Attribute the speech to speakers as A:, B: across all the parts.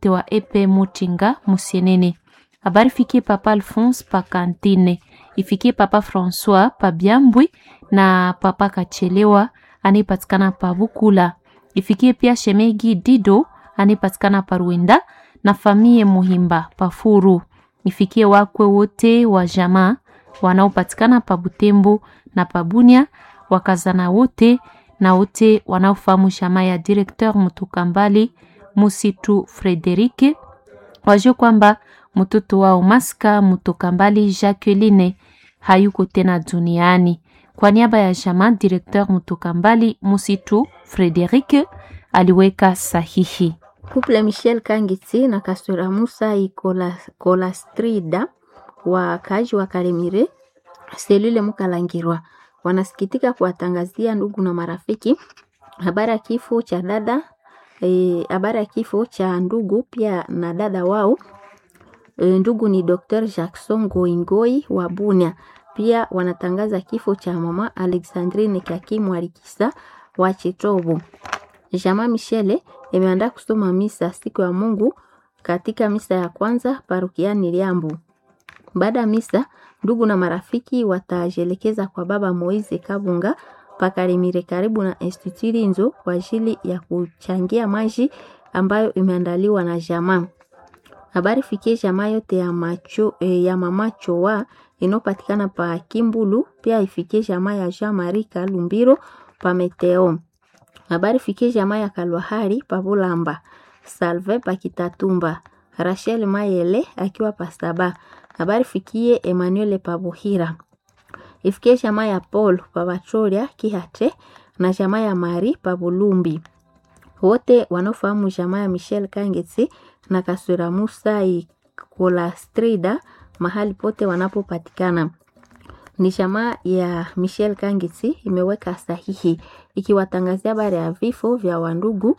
A: wote wa Epe Mutinga Musienene. Habari fikie papa Alphonse pa Kantine. Ifikie papa François pa Biambwi na papa Kachelewa anayepatikana pa Bukula. Ifikie pia shemegi Dido anayepatikana pa Ruenda na famie Muhimba pa Furu. Ifikie wakwe wote wa jamaa wanaopatikana pa Butembo na pa Bunia, wakazana wote na wote wanaofahamu jamaa ya directeur Mutukambali Musitu Frederike. Wajua kwamba mtoto wao Maska Mutukambali Jacqueline hayuko tena duniani. Kwa niaba ya jamaa, directeur Mutukambali Musitu Frederike aliweka sahihi.
B: Couple Michel Kangitsi na Kastura Musa Ikolastrida wa kaji wa Kalemire selule Mukalangirwa wanasikitika kuwatangazia ndugu na marafiki habari ya kifo cha dada, habari ya kifo cha ndugu pia na dada wao. Ndugu ni Dr. Jackson Goingoi wa Bunia. Pia wanatangaza kifo cha mama Alexandrine Kakimu Alikisa wa Chitobo. Jamaa Michele imeandaa kusoma misa siku ya Mungu katika misa ya kwanza parokiani Liambu. Baada ya misa, ndugu na marafiki watajelekeza kwa baba Moize Kabunga Pakarimire karibu na Institut Nzo kwa ajili ya kuchangia maji ambayo imeandaliwa na jamaa. Habari fikie jamaa yote ya mama Choa inopatikana pa Kimbulu, pia ifikie jamaa ya Jean Marie Kalumbiro pa Meteo. Habari fikie jamaa ya Kalwahari pa Bulamba, Salve pa Kitatumba, Rachel Mayele akiwa pa Saba. Habari fikie Emmanuel pa Buhira. Ifikie jamaa ya Paul pa Bachoria Kihate na jamaa ya Mari pa Bulumbi. Wote wanaofahamu jamaa ya Michel Kangetse na Kasura Musa Ikolastrida mahali pote wanapopatikana. Ni jamaa ya Michel Kangetse imeweka sahihi ikiwatangazia habari ya vifo vya wandugu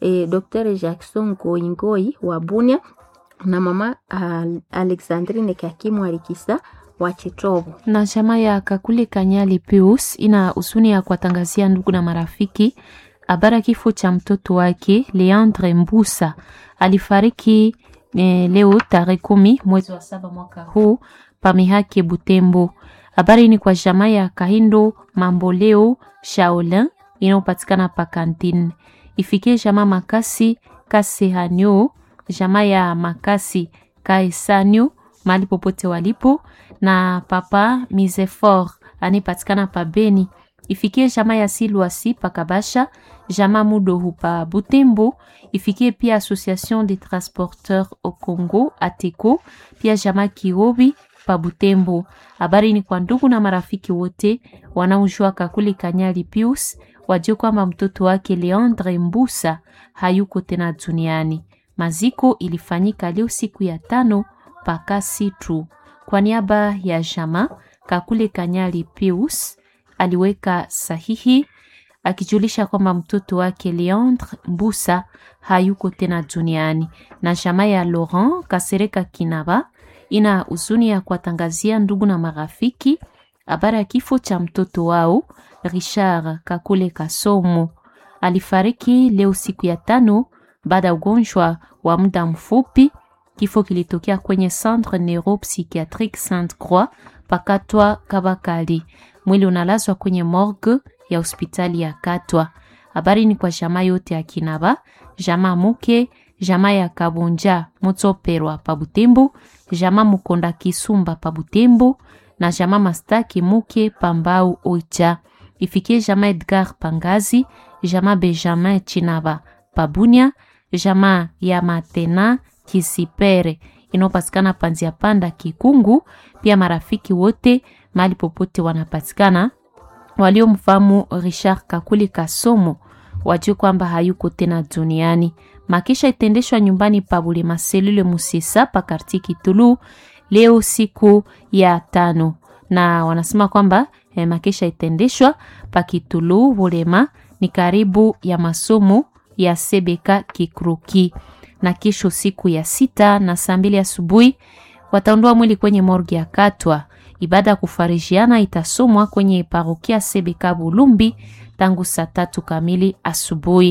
B: Dr. Jackson Goingoi wa Bunia na mama Alexandrine Kakimu Alikisa wa Chitobo.
A: Na jamaa ya Kakule Kanyali Pius ina usuni ya kuwatangazia ndugu na marafiki habari kifo cha mtoto wake Leandre Mbusa. Alifariki leo tarehe 10 mwezi wa 7 mwaka huu pamihake Butembo. Habari ni kwa jamaa ya Kahindo Mamboleo Shaolin inayopatikana pa Kantine. Ifikie jamaa Makasi Kasehanyo, jamaa ya Makasi Kaesanyo mahali popote walipo, na papa Mizefor anayepatikana pa Beni. Ifikie jamaa ya Silwasi pa Kabasha, jamaa Mudohu pa Butembo. Ifikie pia Association des Transporteurs au Congo ATECO, pia jamaa Kirobi pa Butembo. Habari ni kwa ndugu na marafiki wote wanaojua Kakule Kanyali Pius wajue kwamba mtoto wake Leandre Mbusa hayuko tena duniani. Maziko ilifanyika leo siku ya 5 pakasi tu. Kwa niaba ya jamaa, Kakule Kanyali Pius aliweka sahihi akijulisha kwamba mtoto wake Leandre Mbusa hayuko tena duniani. Na jamaa ya Laurent Kasereka Kinaba ina usuni ya kuwatangazia ndugu na marafiki habari ya kifo cha mtoto wao Richard Kakule Kasomo. Alifariki leo siku ya 5 baada ya ugonjwa wa muda mfupi. Kifo kilitokea kwenye Centre Neuropsychiatrique Sainte-Croix pakatwa Kabakali. Mwili unalazwa kwenye morgue ya hospitali ya Katwa. Habari ni kwa jamaa yote ya Kinaba, jamaa Muke, jamaa ya Kabunja Mutsoperwa pa Butembo, jamaa Mukonda Kisumba pa Butembo na jamaa Mastaki Muke Pambau Oicha. Ifikie jamaa Edgar Pangazi, jamaa Benjamin Chinaba pa Bunia, jamaa ya Matena Kisipere inopatikana Panzia Panda Kikungu, pia marafiki wote mahali popote wanapatikana waliomfahamu Richard Kakule Kasomo wajue kwamba hayuko tena duniani. Makisha itendeshwa nyumbani pa Bulema Selule Musisa pa Quartier Kitulu leo siku ya 5, na wanasema kwamba makisha itendeshwa pa Kitulu Bulema ni karibu ya masomo ya Sebeka Kikruki. Na kesho siku ya 6 na saa 2 asubuhi wataondoa mwili kwenye morgue ya Katwa. Ibada ya kufarijiana itasomwa kwenye parokia Sebeka Bulumbi tangu saa 3 kamili asubuhi.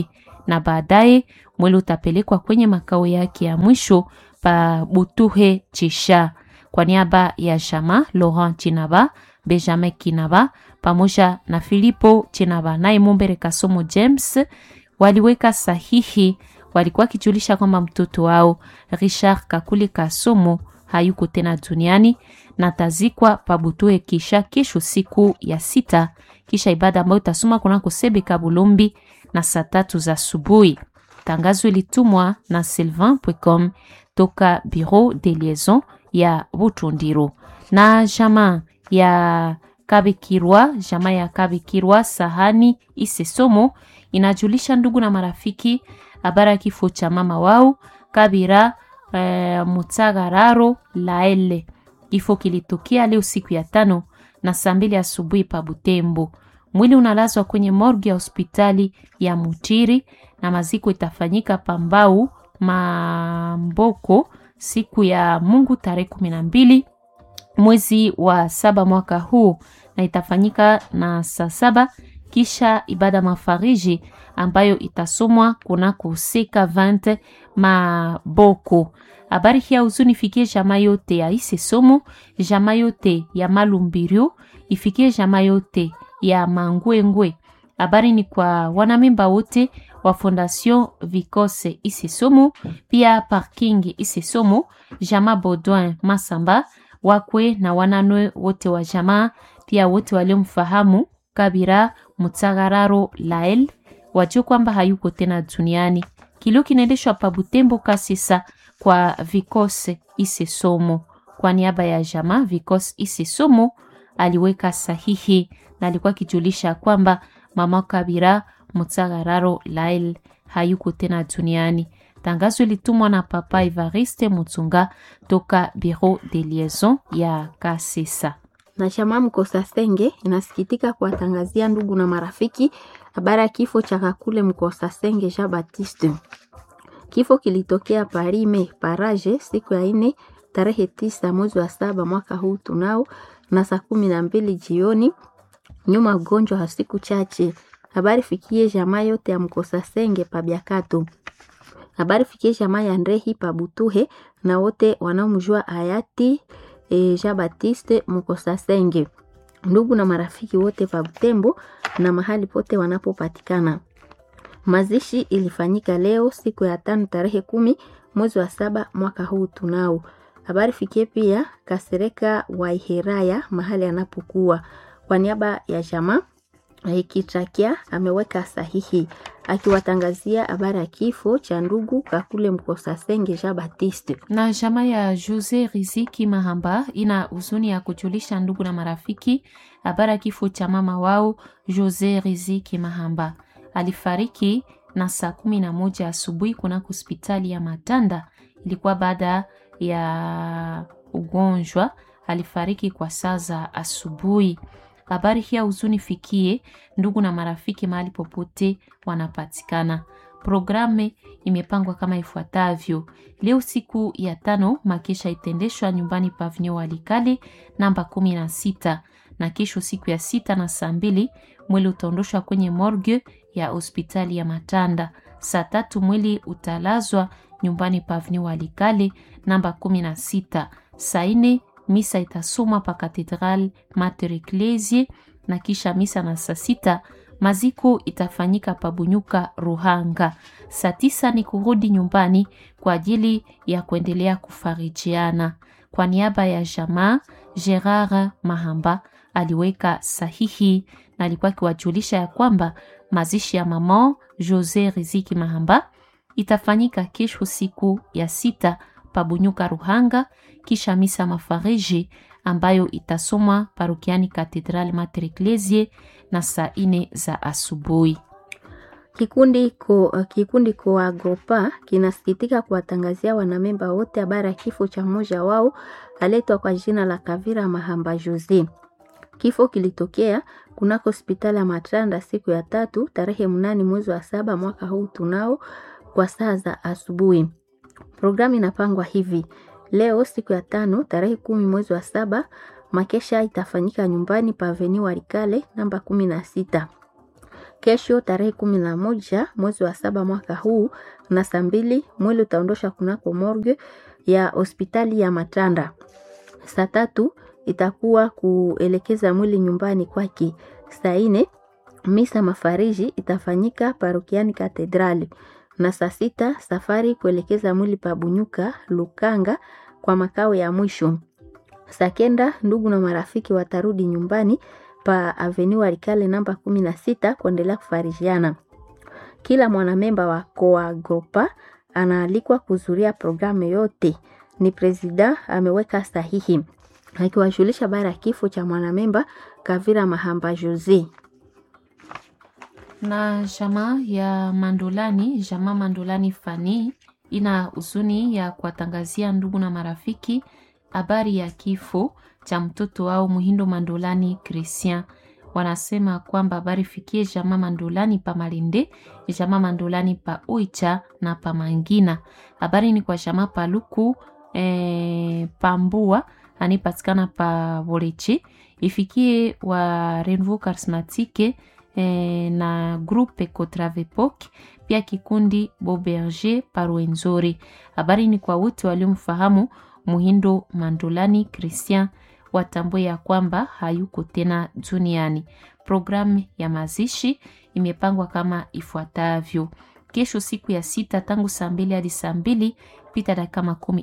A: na baadaye mwili utapelekwa kwenye makao yake ya mwisho pa Butuhe Chisha. Kwa niaba ya Jama Laurent Chinaba, Benjamin Kinaba pamoja na Filipo Chinaba na Mumbere Kasomo James waliweka sahihi, walikuwa kijulisha kwamba mtoto wao Richard Kakule Kasomo hayuko tena duniani na tazikwa pa Butuhe Kisha kesho siku ya 6, kisha ibada ambayo itasoma kunako Sebeka Bulumbi na saa 3 za asubuhi. Tangazo ilitumwa na Sylvain.com toka Bureau de Liaison ya Butundiro. Na jamaa ya Kabikirwa Sahani Isesomo inajulisha ndugu na marafiki habari ya kifo cha mama wao Kabira Mutsagararo Laele. Kifo kilitokea leo siku ya 5 na saa 2 asubuhi pa Butembo. Mwili unalazwa kwenye morgue ya hospitali ya Mutiri na maziko itafanyika Pambau Mamboko siku ya Mungu tarehe 12 mwezi wa 7 mwaka huu, na itafanyika na saa 7, kisha ibada mafariji ambayo itasomwa kunako Seka 20 Maboko. Habari hii huzunifikie jamaa yote ya Isesomo, jamaa yote ya Malumbirio, ifikie jamaa yote ya Mangwengwe. Habari ni kwa wanamemba wote wa Fondation Vikose Isesomo, pia Parking Isesomo, jamaa Baudouin Masamba, wakwe na wananwe wote wa jamaa, pia wote waliomfahamu Kabira Mutsagararo Lael wajua kwamba hayuko tena duniani. Kilio kinaendeshwa pa Butembo Kasisa kwa Vikose Isesomo. Kwa niaba ya jamaa Vikose Isesomo aliweka sahihi na alikuwa kijulisha kwamba mama Kabira Mutsagararo Lael hayuko tena duniani. Tangazo litumwa na Papa Evariste Mutsunga toka Bureau de Liaison ya Kasisa.
B: Na chama Mkosasenge inasikitika kuwatangazia ndugu na marafiki habari ya kifo cha Kakule Mkosasenge Jean Baptiste. Kifo kilitokea Parime Paraje siku ya 4 tarehe 9 mwezi wa 7 mwaka huu tunao na saa 12 jioni, nyuma ugonjwa wa siku chache. Habari fikie jamaa yote ya Mkosasenge pa Biakato. Habari fikie jamaa ya Ndrehi pa Butuhe na wote wanaomjua hayati Jean Baptiste Mkosasenge. Ndugu na marafiki wote pa Butembo na mahali pote wanapopatikana. Mazishi ilifanyika leo siku ya 5 tarehe 10 mwezi wa 7 mwaka huu tunao. Habari fikie pia Kasereka wa Iheraya mahali anapokuwa. Kwa niaba ya jamaa Kitrakia ameweka sahihi akiwatangazia habari ya kifo cha ndugu Kakule Mkosasenge Jean Baptiste.
A: Na jamaa ya Jose Riziki Mahamba ina huzuni ya kujulisha ndugu na marafiki habari ya kifo cha mama wao Jose Riziki Mahamba. Alifariki na saa 11 asubuhi kunako hospitali ya Matanda. Ilikuwa baada ya ugonjwa, alifariki kwa saa za asubuhi. Habari hii huzunifikie ndugu na marafiki mahali popote wanapatikana. Programu imepangwa kama ifuatavyo. Leo siku ya 5 makesha itendeshwa nyumbani pa Avenue Walikale namba 16, na kesho siku ya 6 na saa 2 mwili utaondoshwa kwenye morgue ya hospitali ya Matanda. Saa 3 mwili utalazwa nyumbani pa Avenue Walikale namba 16. Saa 4 misa itasoma pa Katedral Mater Ecclesiae na kisha misa na saa 6 maziko itafanyika pa Bunyuka Ruhanga. Saa 9 ni kurudi nyumbani kwa ajili ya kuendelea kufarijiana. Kwa niaba ya jamaa Gerard Mahamba aliweka sahihi na alikuwa akiwajulisha ya kwamba mazishi ya mama Jose Riziki Mahamba itafanyika kesho siku ya 6 pa Bunyuka Ruhanga, kisha misa mafariji ambayo itasomwa parokiani Katedral Mater Ecclesiae na saa 4 za asubuhi.
B: Kikundi Koagopa kinasikitika kuwatangazia wanamemba wote habari ya kifo cha mmoja wao aletwa kwa jina la Kavira Mahamba Jose. Kifo kilitokea kunako hospitali ya Matanda siku ya 3 tarehe 8 mwezi wa 7 mwaka huu tunao kwa saa za asubuhi. Programu inapangwa hivi. Leo siku ya 5 tarehe 10 mwezi wa 7 makesha itafanyika nyumbani pa Avenue Walikale namba 16. Kesho tarehe 11 mwezi wa 7 mwaka huu na saa 2 mwili utaondosha kunako morgue ya hospitali ya Matanda. Saa 3 itakuwa kuelekeza mwili nyumbani kwake. Saa 4 misa mafariji itafanyika parokiani Katedrali, na saa 6 safari kuelekeza mwili pa Bunyuka Lukanga kwa makao ya mwisho. Saa 9 ndugu na marafiki watarudi nyumbani pa Avenue Walikale namba 16 kuendelea kufarijiana. Kila mwanamemba wa Coagropa anaalikwa kuhudhuria programu yote. Ni presida ameweka sahihi akiwajulisha bara ya kifo cha mwanamemba Kavira Mahamba Jose.
A: Na jamaa ya Mandolani Fani ina huzuni ya kuwatangazia ndugu na marafiki habari ya kifo cha mtoto wao Muhindo Mandolani Christian. Wanasema kwamba habari fikie jamaa Mandolani pa Malinde, jamaa Mandolani pa Oicha na pa Mangina. Habari ni kwa jamaa Paluku Pambua anipatikana pa Voleche, ifikie wa Renvo Charismatique na groupe Kotravepok, pia kikundi Boberger Parwenzori. Habari ni kwa wote waliomfahamu Muhindo Mandolani Christian, watambue ya kwamba hayuko tena duniani. Programu ya mazishi imepangwa kama ifuatavyo: kesho siku ya 6 tangu saa 2 hadi saa 2 pita dakika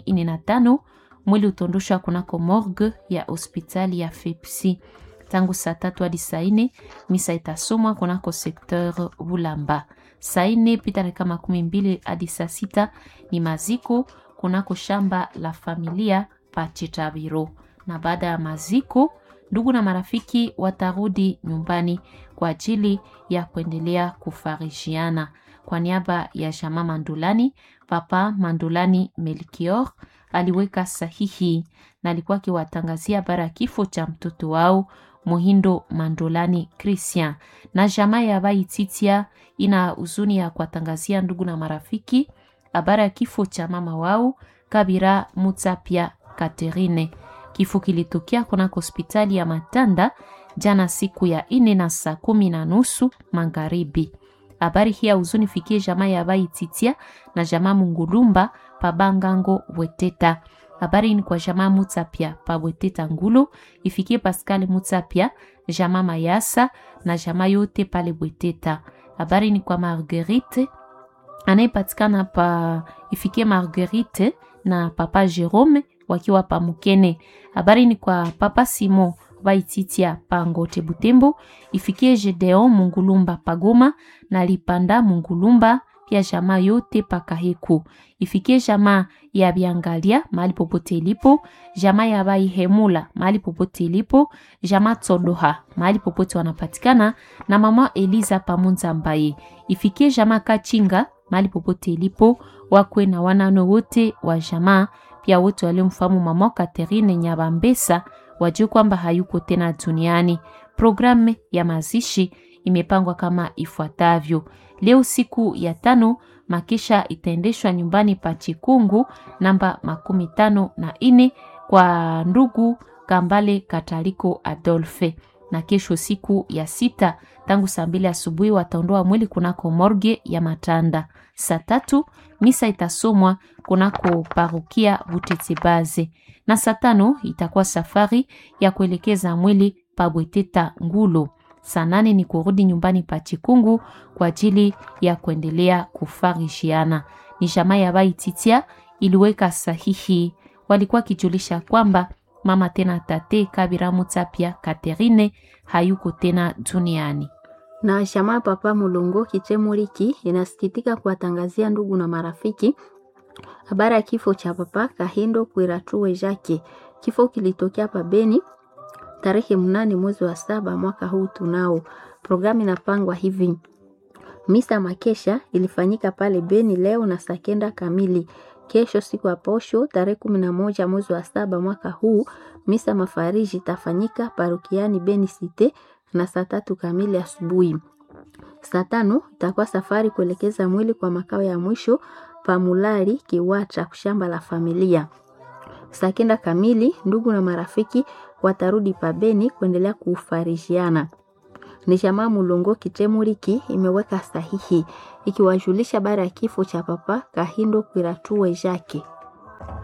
A: 45 mwili utondoshwa kunako morgue ya hospitali ya FEPSI. Tangu saa 3 hadi saa 4 misa itasomwa kunako secteur Bulamba. Saa 4 pita dakika 12 hadi saa 6 ni maziko kunako shamba la familia pa Chitabiro. Na baada ya maziko, ndugu na marafiki watarudi nyumbani kwa ajili ya kuendelea kufarijiana. Kwa niaba ya jamaa Mandolani, Papa Mandolani Melchior aliweka sahihi na alikuwa akiwatangazia bara kifo cha mtoto wao Muhindo Mandolani Christian. Na jamaa ya Baititia ina huzuni ya kuwatangazia ndugu na marafiki habari ya kifo cha mama wao Kabira Mutsapia Katerine. Kifo kilitokea kuna hospitali ya Matanda jana siku ya 4 na saa 10:30 magharibi. Habari hii ya huzuni fikie jamaa ya Baititia na jamaa Mungulumba pa Bangango Weteta. Habari ni kwa jamaa Mutsapia pa Weteta Ngulu, ifikie Pascal Mutsapia, jamaa Mayasa na jamaa yote pale Weteta. Habari ni kwa Marguerite anayepatikana pa ifikie Marguerite na papa Jerome wakiwa pa Mukene. Habari ni kwa papa Simon Baititia pa Ngote Butembo, ifikie Gedeon Mungulumba pa Goma na Lipanda Mungulumba pia jamaa yote pa Kaheku. Ifikie jamaa ya Biangalia mahali popote ilipo, jamaa ya Baihemula mahali popote ilipo, jamaa Tsodoha mahali popote wanapatikana, na mama Eliza Pamunza Mbaye. Ifikie jamaa Kachinga mahali popote ilipo, wakwe na wanano wote wa jamaa, pia wote waliomfahamu mama Catherine Nyabambesa wajue kwamba hayuko tena duniani. Programu ya mazishi imepangwa kama ifuatavyo: leo siku ya 5 makisha itaendeshwa nyumbani pa Chikungu namba 54 kwa ndugu Kambale Kataliko Adolphe, na kesho siku ya 6 tangu saa 2 asubuhi wataondoa mwili kunako morgue ya Matanda. Saa 3 misa itasomwa kunako parokia Butetsebaze, na saa 5 itakuwa safari ya kuelekeza mwili pa Bweteta Ngulu. Saa 8 ni kurudi nyumbani pa Chikungu kwa ajili ya kuendelea kufarishiana. Ni jamaa ya Baititia iliweka sahihi, walikuwa kijulisha kwamba mama tena tate Kabira Mutsapia Katerine hayuko tena duniani.
B: Na jamaa papa Mulongo Kichemuriki inasikitika kuwatangazia ndugu na marafiki habari ya kifo cha papa Kahindo Kwiratue Jake. Kifo kilitokea pa Beni tarehe 8 mwezi wa 7 mwaka huu tunao. Programu inapangwa hivi: misa makesha ilifanyika pale Beni leo na saa 9 kamili. Kesho siku ya posho tarehe 11 mwezi wa 7 mwaka huu misa mafariji itafanyika parokiani Beni Cité na saa 3 kamili asubuhi. Saa 5 itakuwa safari kuelekeza mwili kwa makao ya mwisho Pamulari Kiwacha kushamba la familia. Saa 9 kamili ndugu na marafiki watarudi pa Beni kuendelea kufarishiana. Ni jamaa Mulongo Kitemuriki imeweka sahihi ikiwajulisha bara ya kifo cha Papa Kahindo Kwiratuwe Jacques.